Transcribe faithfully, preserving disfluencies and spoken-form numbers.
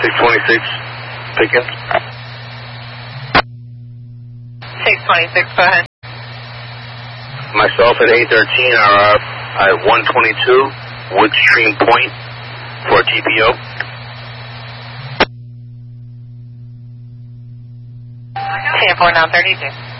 six twenty-six, Pickens. six twenty-six, go ahead. Myself at eight thirteen are uh, at one twenty-two, Woodstream Point for T P O. ten four nine thirty-two.